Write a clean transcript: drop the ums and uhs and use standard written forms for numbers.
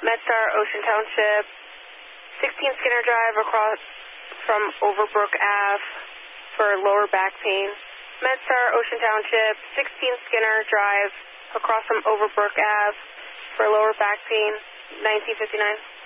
MedStar Ocean Township, 16 Skinner Drive across from Overbrook Ave for lower back pain. MedStar Ocean Township, 16 Skinner Drive across from Overbrook Ave for lower back pain, 1959.